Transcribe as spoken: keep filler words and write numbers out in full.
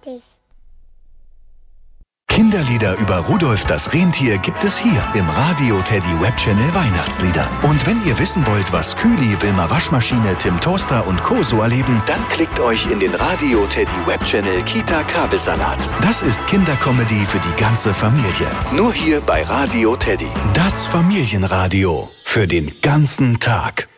dich. Kinderlieder über Rudolf das Rentier gibt es hier im Radio Teddy Webchannel Weihnachtslieder. Und wenn ihr wissen wollt, was Kühli, Wilma Waschmaschine, Tim Toaster und Co. so erleben, dann klickt euch in den Radio Teddy Webchannel Kita Kabelsalat. Das ist Kindercomedy für die ganze Familie. Nur hier bei Radio Teddy. Das Familienradio für den ganzen Tag.